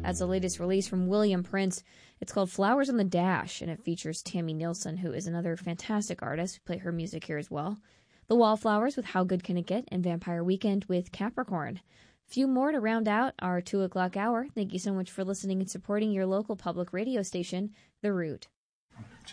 as the latest release from William Prince. It's called Flowers on the Dash, and it features Tammy Nielsen, who is another fantastic artist. We play her music here as well. The Wallflowers with How Good Can It Get, and Vampire Weekend with Capricorn. Few more to round out our 2 o'clock hour. Thank you so much for listening and supporting your local public radio station, The Root.